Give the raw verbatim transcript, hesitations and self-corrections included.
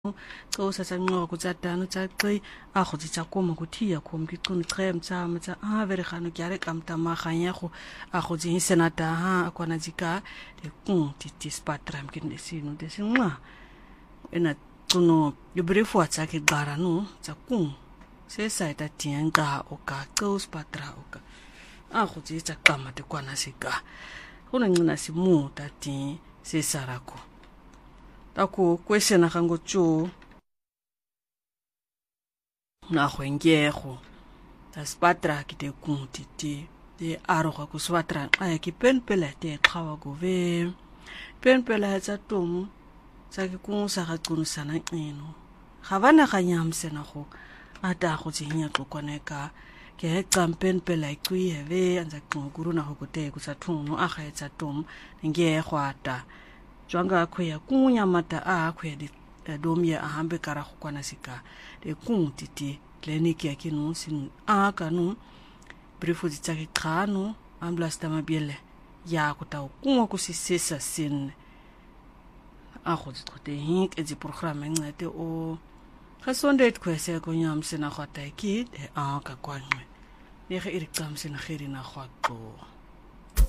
Xa sasanqoka kutsadana tsaqi a go tsa koma go thia khom ke qone qem tsa matsa a vere gano ke are kamta ma ganya go a go tsi senata ha a kwana dzika de kun ti ti spatram ke nesino de sinqa ena tsono yo brefo tsa ke gara no tsa kun se sa ita tienga o ka qo spatra o ka a go tsi tsa kama de kwana sika go nngina si mu ta ti se sarako Tako kwesena kango cho na khwengego ta spatra ki te kunti ti te aroga ku swatra ay ki penpela te khawa go ve penpela tsa tomu tsa ki kun sa ga kunu sana eno gabana ga nyamsena go ata go tsinya tlokoneka ke tsam penpela ikui ve anza kunguruna go te ku sa thunu a ga tsa tomu nge gwata Jwanga kwe ya kunya mata a kwe di domi ya ahambe kara kukwana sika. De kun titi kliniki ya kinu sin a kanu brifu di tsaki kanu amblas tama biele ya kuta kunwa kusisesa sin. A khuzi kote hink ezi programe ngete o khasonde it kwe se kunyam sina khwata ki de a ka kwanwe. Nege iriksam sina khiri na khwakto.